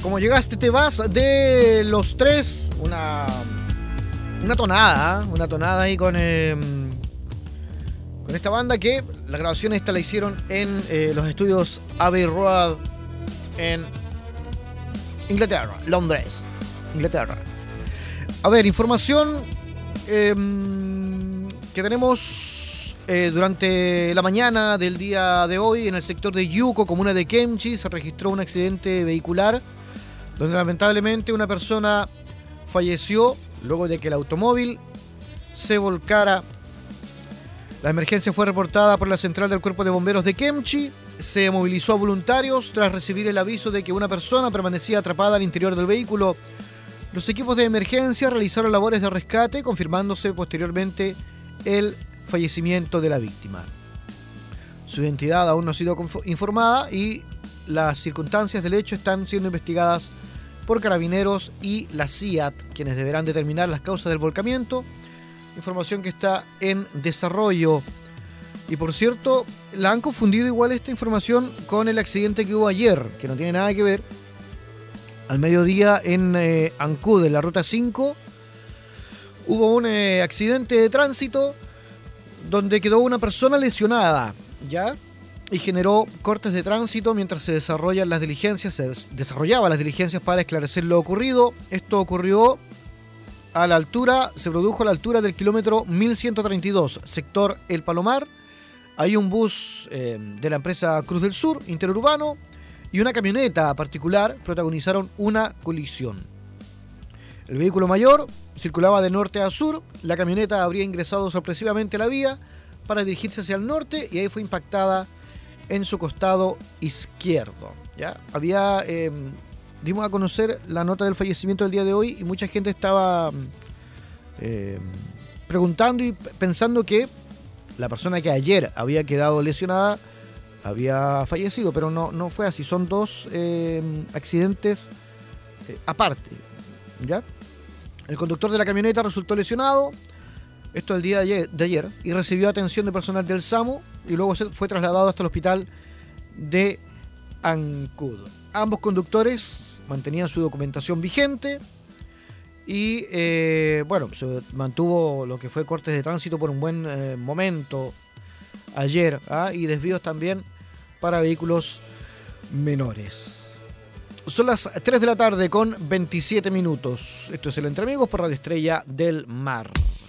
como llegaste te vas de Los Tres, una tonada ahí con esta banda que la grabación esta la hicieron en los estudios Abbey Road en Inglaterra, Londres, Inglaterra. A ver, información que tenemos durante la mañana del día de hoy en el sector de Yuko, comuna de Kemchi, se registró un accidente vehicular donde lamentablemente una persona falleció luego de que el automóvil se volcara. La emergencia fue reportada por la central del Cuerpo de Bomberos de Kemchi. Se movilizó a voluntarios tras recibir el aviso de que una persona permanecía atrapada al interior del vehículo. Los equipos de emergencia realizaron labores de rescate, confirmándose posteriormente el fallecimiento de la víctima. Su identidad aún no ha sido informada y las circunstancias del hecho están siendo investigadas por Carabineros y la CIAT, quienes deberán determinar las causas del volcamiento. Información que está en desarrollo. Y por cierto, la han confundido igual esta información con el accidente que hubo ayer, que no tiene nada que ver. Al mediodía en Ancud, en la ruta 5, hubo un accidente de tránsito donde quedó una persona lesionada, ¿ya? Y generó cortes de tránsito mientras se desarrollaban las diligencias para esclarecer lo ocurrido. Esto ocurrió se produjo a la altura del kilómetro 1132, sector El Palomar. Hay un bus de la empresa Cruz del Sur, interurbano, y una camioneta particular protagonizaron una colisión. El vehículo mayor circulaba de norte a sur, la camioneta habría ingresado sorpresivamente a la vía para dirigirse hacia el norte y ahí fue impactada en su costado izquierdo. ¿Ya? Dimos a conocer la nota del fallecimiento del día de hoy y mucha gente estaba preguntando y pensando que la persona que ayer había quedado lesionada había fallecido, pero no fue así. Son dos accidentes aparte, ¿ya? El conductor de la camioneta resultó lesionado, esto el día de ayer, y recibió atención de personal del SAMU y luego fue trasladado hasta el hospital de Ancud. Ambos conductores mantenían su documentación vigente y se mantuvo lo que fue cortes de tránsito por un buen momento ayer, y desvíos también para vehículos menores. Son las 3 de la tarde con 27 minutos. Esto es el Entre Amigos por Radio Estrella del Mar.